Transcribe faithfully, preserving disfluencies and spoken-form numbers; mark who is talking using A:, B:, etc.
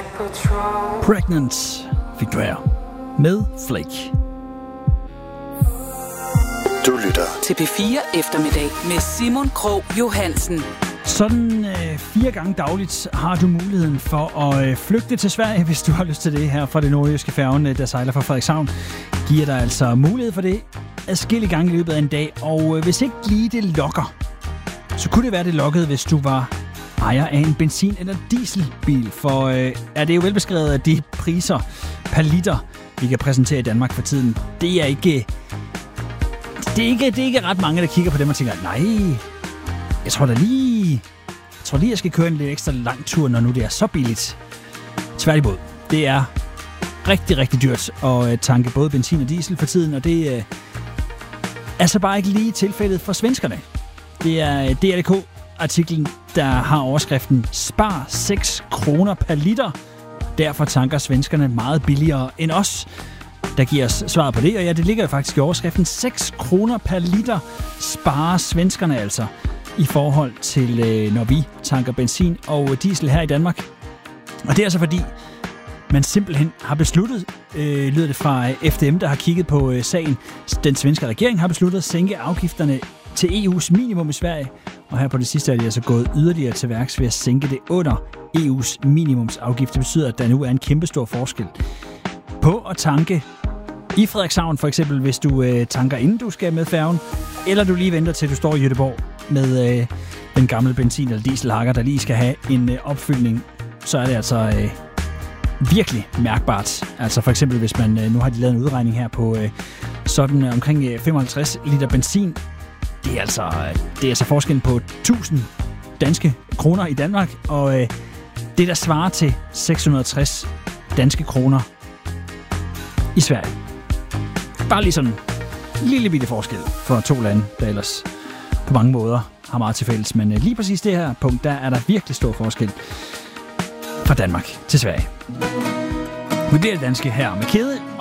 A: Pregnant fik du her med Flake.
B: Du lytter
C: til P fire Eftermiddag med Simon Krog Johansen.
A: Sådan øh, fire gange dagligt har du muligheden for at øh, flygte til Sverige, hvis du har lyst til det her fra det nordjyske færgen, der sejler fra Frederikshavn. Giver dig altså mulighed for det adskillige gange i løbet af en dag, og øh, hvis ikke lige det lokker, så kunne det være det lokkede, hvis du var ejer af en benzin- eller dieselbil, for øh, er det jo velbeskrevet, at de priser per liter, vi kan præsentere i Danmark for tiden, det er ikke... Det er, ikke, det er ikke ret mange, der kigger på dem og tænker, nej, jeg tror da lige, jeg tror lige, jeg skal køre en lidt ekstra lang tur, når nu det er så billigt. Tværtimod, det er rigtig, rigtig dyrt at tanke både benzin og diesel for tiden, og det er altså bare ikke lige tilfældet for svenskerne. Det er D R K artiklen, der har overskriften Spar seks kroner per liter. Derfor tanker svenskerne meget billigere end os. Der giver os svaret på det, og ja, det ligger jo faktisk i overskriften. seks kroner per liter sparer svenskerne altså i forhold til, øh, når vi tanker benzin og diesel her i Danmark. Og det er altså fordi, man simpelthen har besluttet, øh, lyder det fra F D M, der har kigget på øh, sagen. Den svenske regering har besluttet at sænke afgifterne til E U's minimum i Sverige. Og her på det sidste er de altså gået yderligere til værks ved at sænke det under E U's minimumsafgift. Det betyder, at der nu er en kæmpestor forskel på at tanke i Frederikshavn, for eksempel, hvis du øh, tanker inden du skal med færgen, eller du lige venter til du står i Göteborg med øh, den gamle benzin- eller dieselhakker, der lige skal have en øh, opfyldning, så er det altså øh, virkelig mærkbart. Altså for eksempel, hvis man, øh, nu har de lavet en udregning her på øh, sådan øh, omkring øh, femoghalvtreds liter benzin. Det er altså, øh, det er altså forskellen på tusind danske kroner i Danmark, og øh, det der svarer til seks hundrede og tres danske kroner i Sverige. Bare lige sådan en lille bitte forskel for to lande, der ellers på mange måder har meget til fælles. Men lige præcis det her punkt, der er der virkelig stor forskel fra Danmark til Sverige. Vi bliver det danske her med Kede